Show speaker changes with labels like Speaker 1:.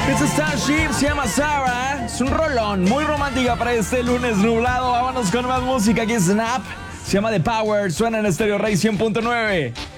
Speaker 1: Es Starship, se llama Sarah. Es un rolón, muy romántica para este lunes nublado. Vámonos con más música. Aquí Snap, se llama The Power. Suena en Stereo Rey 100.9.